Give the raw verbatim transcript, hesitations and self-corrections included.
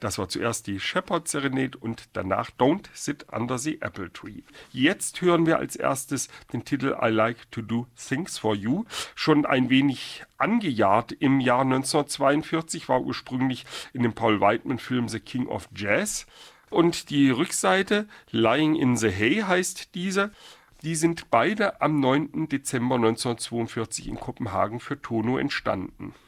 Das war zuerst die Shepherd Serenade und danach Don't Sit Under the Apple Tree. Jetzt hören wir als erstes den Titel I Like to Do Things for You. Schon ein wenig angejahrt im Jahr neunzehnhundertzweiundvierzig, war ursprünglich in dem Paul Whiteman-Film The King of Jazz. Und die Rückseite, Lying in the Hay heißt diese. Die sind beide am neunten Dezember neunzehnhundertzweiundvierzig in Kopenhagen für Tono entstanden.